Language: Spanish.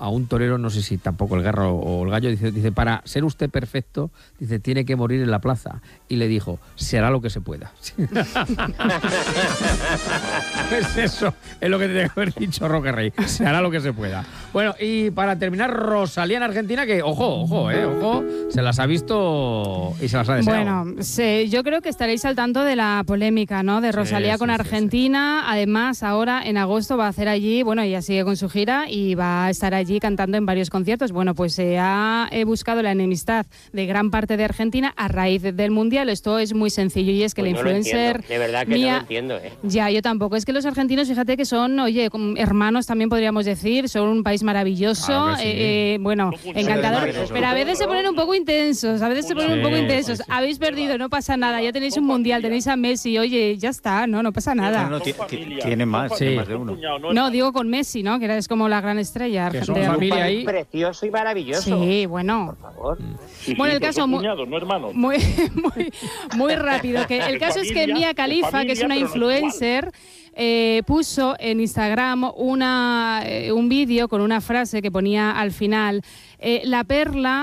a un torero, no sé si tampoco el Guerra o el Gallo, dice, para ser usted perfecto, dice, tiene que morir en la plaza. Y le dijo, se hará lo que se pueda. Pues eso es lo que tiene que haber dicho Roque Rey, se hará lo que se pueda. Bueno, y para terminar, Rosalía en Argentina, que ojo, se las ha visto y se las ha deseado. Bueno, sí, yo creo que estaréis al tanto de la polémica, ¿no? De Rosalía con Argentina. Sí. Además, ahora en agosto va a hacer allí, bueno, ella sigue con su gira y va a estar allí cantando en varios conciertos. Bueno, pues se ha buscado la enemistad de gran parte de Argentina a raíz del Mundial. Esto es muy sencillo y es que pues la influencer... De verdad que no lo entiendo, ¿eh? Ya, yo tampoco. Es que los argentinos, fíjate que son, oye, hermanos también podríamos decir, son un país maravilloso, claro sí. Bueno, encantador, pero a veces se ponen un poco intensos, habéis perdido, no pasa nada, ya tenéis un Mundial, tenéis a Messi, oye, ya está, no pasa nada. No, tiene más de uno. No, digo con Messi, ¿no? Que es como la gran estrella argentina. Que son familia ahí. Precioso y maravilloso. Sí, bueno. Por favor. Bueno, el caso muy rápido, que el caso es que Mia Khalifa, que es una influencer, puso en Instagram un vídeo con una frase que ponía al final, la perla